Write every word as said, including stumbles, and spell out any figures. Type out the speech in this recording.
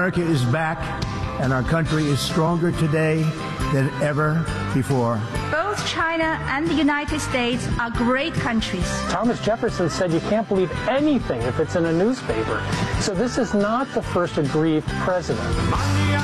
America is back, and our country is stronger today than ever before. Both China and the United States are great countries. Thomas Jefferson said you can't believe anything if it's in a newspaper. So this is not the first aggrieved president.